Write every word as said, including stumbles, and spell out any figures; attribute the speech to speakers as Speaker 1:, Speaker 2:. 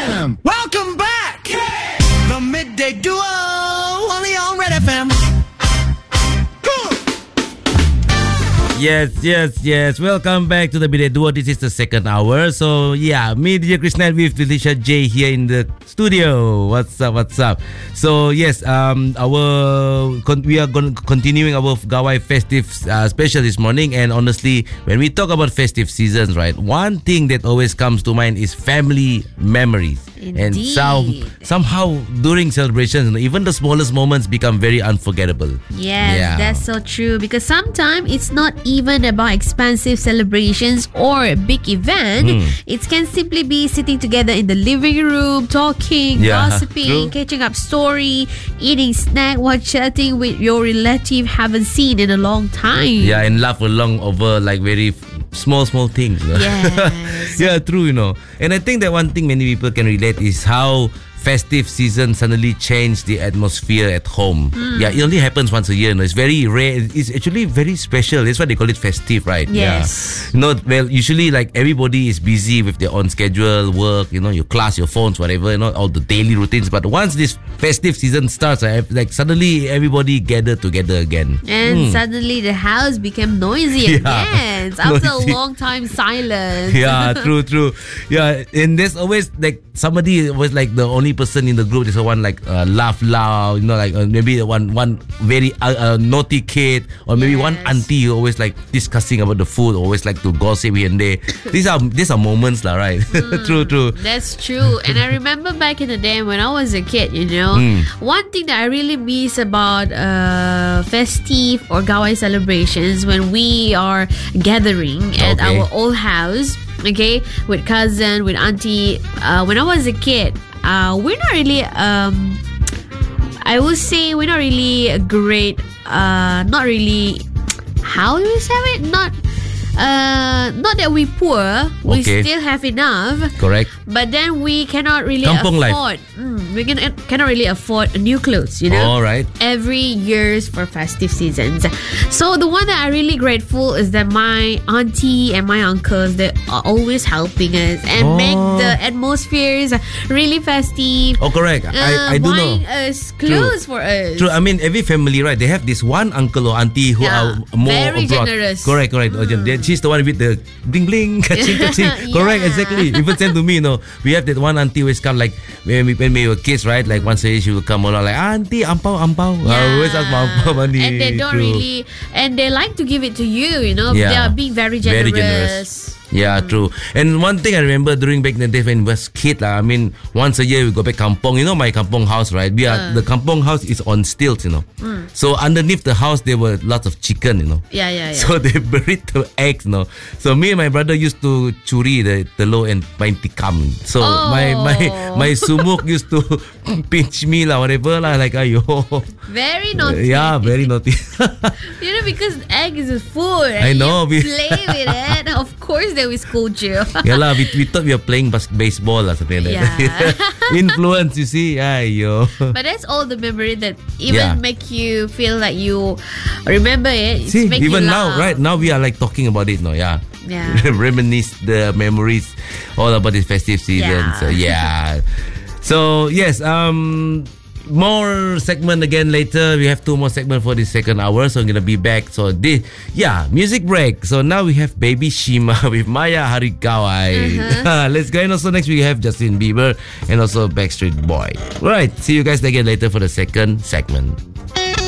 Speaker 1: M.
Speaker 2: Welcome back! The Midday Duo, only on Red F M.
Speaker 3: Yes, yes, yes. Welcome back to the Midday Duo. This is the second hour. So, yeah, me, D J Krishnan with Felicia J here in the studio. What's up, what's up? So, yes, um, our con- we are going continuing our Gawai festive uh, special this morning. And honestly, when we talk about festive seasons, right, one thing that always comes to mind is family memories.
Speaker 4: Indeed.
Speaker 3: And so, somehow, during celebrations, even the smallest moments become very unforgettable.
Speaker 4: Yes,
Speaker 3: Yeah.
Speaker 4: that's so true. Because sometimes it's not even about expensive celebrations or a big event.
Speaker 3: Hmm.
Speaker 4: It can simply be sitting together in the living room, talking,
Speaker 3: Yeah,
Speaker 4: gossiping,
Speaker 3: true.
Speaker 4: catching up story, eating snack while chatting with your relative haven't seen in a long time.
Speaker 3: Yeah, and laugh along over like very f- small, small things. You know?
Speaker 4: Yes.
Speaker 3: Yeah, true, you know. And I think that one thing many people can relate is how festive season suddenly changed the atmosphere at home.
Speaker 4: Mm.
Speaker 3: Yeah, it only happens once a year. You know? It's very rare. It's actually very special. That's why they call it festive, right?
Speaker 4: Yes.
Speaker 3: Yeah. You know, well, usually like everybody is busy with their own schedule, work, you know, your class, your phones, whatever, you know, all the daily routines. But once this festive season starts, I have, like suddenly everybody gather together again.
Speaker 4: And
Speaker 3: Hmm.
Speaker 4: suddenly the house became noisy
Speaker 3: Yeah.
Speaker 4: again after
Speaker 3: Noisy.
Speaker 4: a long time silence.
Speaker 3: Yeah, true, true. Yeah, and there's always like somebody was like the only person in the group. There's one like uh, laugh loud, you know, like uh, maybe one one very uh, uh, naughty kid, or maybe one
Speaker 4: Yes.
Speaker 3: auntie who always like discussing about the food, always like to gossip here and there. These are these are moments, lah, right? True, true.
Speaker 4: That's true. And I remember back in the day when I was a kid, you know,
Speaker 3: Mm.
Speaker 4: one thing that I really miss about uh, festive or Gawai celebrations when we are gathering at
Speaker 3: Okay.
Speaker 4: our old house, okay, with cousin, with auntie. Uh, when I was a kid, uh, we're not really, um, I would say we're not really a great, uh, not really, how do we say it? Not, uh, not that we poor, we
Speaker 3: Okay.
Speaker 4: still have enough.
Speaker 3: Correct.
Speaker 4: But then we cannot really
Speaker 3: Kampung life.
Speaker 4: afford. Mm, we can, cannot really afford new clothes, you know.
Speaker 3: All right.
Speaker 4: Every years for festive seasons. So the one that I'm really grateful is that my auntie and my uncles, they are always helping us and
Speaker 3: Oh.
Speaker 4: make the atmospheres really festive.
Speaker 3: Oh, correct.
Speaker 4: Uh,
Speaker 3: I I do know.
Speaker 4: buying us clothes for us.
Speaker 3: True. I mean, every family, right? They have this one uncle or auntie who
Speaker 4: Yeah,
Speaker 3: are more
Speaker 4: very
Speaker 3: abroad.
Speaker 4: generous.
Speaker 3: Correct, correct.
Speaker 4: Mm.
Speaker 3: They- She's the one with the bling bling, kaching kaching. Correct,
Speaker 4: Yeah.
Speaker 3: exactly. Even same to me, you know. We have that one auntie who always come like when we, when we were kids, right? Like once a year she will come along like auntie, ampau, ampau. I always ask for ampau money.
Speaker 4: And they don't
Speaker 3: True.
Speaker 4: really, and they like to give it to you, you know.
Speaker 3: Yeah.
Speaker 4: They are being very generous.
Speaker 3: Very generous. Yeah, true. And one thing I remember during back in the day when I was kid, lah, I mean, once a year we go back kampong. You know my kampong house, right? We are
Speaker 4: Uh.
Speaker 3: the kampong house is on stilts, you know.
Speaker 4: Mm.
Speaker 3: So underneath the house there were lots of chicken, you know.
Speaker 4: Yeah, yeah, yeah.
Speaker 3: So they buried the eggs, you know. So me and my brother used to curi the telur and main tikam. So my my
Speaker 4: Oh.
Speaker 3: my sumuk used to pinch me lah, whatever lah. Like ayo.
Speaker 4: Very naughty.
Speaker 3: Yeah, very naughty.
Speaker 4: You know, because egg is a food.
Speaker 3: I
Speaker 4: and
Speaker 3: know,
Speaker 4: You
Speaker 3: we-
Speaker 4: play with it. Of course, they will scold you.
Speaker 3: Yeah lah, we, we thought we were playing bas- baseball or something like that.
Speaker 4: Yeah.
Speaker 3: Influence, you see. Ayo.
Speaker 4: But that's all the memory that even
Speaker 3: Yeah.
Speaker 4: make you feel like you remember it. It's
Speaker 3: See,
Speaker 4: make
Speaker 3: even
Speaker 4: you
Speaker 3: now,
Speaker 4: laugh.
Speaker 3: right now we are like talking about it, no? Yeah.
Speaker 4: Yeah.
Speaker 3: Reminisce the memories all about this festive season.
Speaker 4: Yeah.
Speaker 3: So yeah. So yes, um more segment again later. We have two more segments for this second hour, so I'm gonna be back. So this, yeah, music break. So now we have Baby Shima with Maya Harigawai.
Speaker 4: Uh-huh.
Speaker 3: Let's go. And also next we have Justin Bieber and also Backstreet Boy. Right. See you guys again later for the second segment.